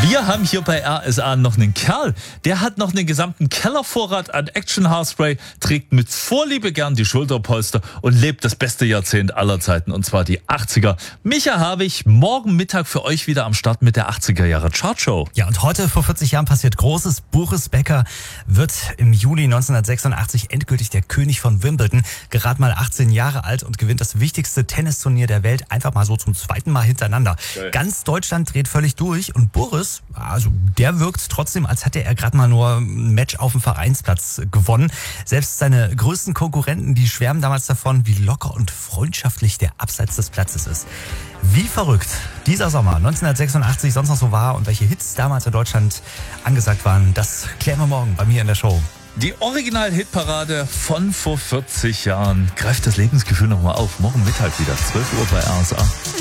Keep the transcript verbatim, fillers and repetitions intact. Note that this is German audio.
Wir haben hier bei R S A noch einen Kerl, der hat noch einen gesamten Kellervorrat an Action-Haarspray, trägt mit Vorliebe gern die Schulterpolster und lebt das beste Jahrzehnt aller Zeiten, und zwar die achtziger. Micha Havig, morgen Mittag für euch wieder am Start mit der achtziger Jahre Chartshow. Ja, und heute vor vierzig Jahren passiert Großes. Boris Becker wird im Juli neunzehnhundertsechsundachtzig endgültig der König von Wimbledon. Gerade mal achtzehn Jahre alt und gewinnt das wichtigste Tennisturnier der Welt einfach mal so zum zweiten Mal hintereinander. Geil. Ganz Deutschland dreht völlig durch und Boris, also der wirkt trotzdem, als hätte er gerade mal nur ein Match auf dem Vereinsplatz gewonnen. Selbst seine größten Konkurrenten, die schwärmen damals davon, wie locker und freundschaftlich der abseits des Platzes ist. Wie verrückt dieser Sommer neunzehnhundertsechsundachtzig sonst noch so war und welche Hits damals in Deutschland angesagt waren, das klären wir morgen bei mir in der Show. Die Original-Hitparade von vor vierzig Jahren greift das Lebensgefühl nochmal auf. Morgen Mittag wieder, zwölf Uhr bei R S A.